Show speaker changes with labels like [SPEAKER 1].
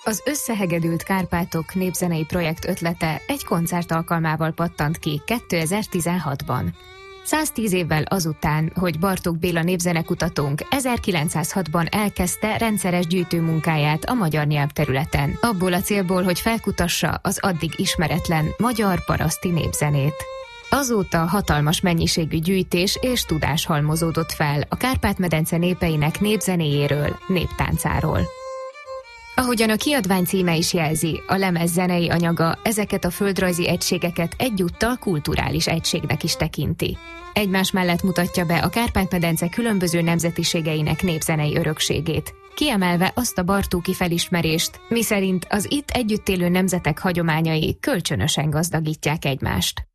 [SPEAKER 1] Az Összehegedült Kárpátok népzenei projekt ötlete egy koncert alkalmával pattant ki 2016-ban. 110 évvel azután, hogy Bartók Béla népzenekutatónk 1906-ban elkezdte rendszeres gyűjtőmunkáját a magyar nyelvterületen, abból a célból, hogy felkutassa az addig ismeretlen magyar paraszti népzenét. Azóta hatalmas mennyiségű gyűjtés és tudás halmozódott fel a Kárpát-medence népeinek népzenéjéről, néptáncáról. Ahogyan a kiadvány címe is jelzi, a lemez zenei anyaga ezeket a földrajzi egységeket egyúttal kulturális egységnek is tekinti. Egymás mellett mutatja be a Kárpát-medence különböző nemzetiségeinek népzenei örökségét, kiemelve azt a bartóki felismerést, miszerint az itt együtt élő nemzetek hagyományai kölcsönösen gazdagítják egymást.